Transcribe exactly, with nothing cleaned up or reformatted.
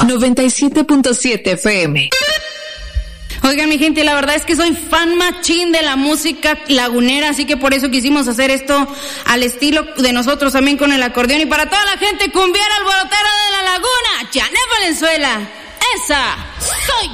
noventa y siete punto siete F M. Oigan, mi gente, la verdad es que soy fan machín de la música lagunera, así que por eso quisimos hacer esto al estilo de nosotros también con el acordeón. Y para toda la gente cumbiera alborotera de la laguna, Janet Valenzuela, esa soy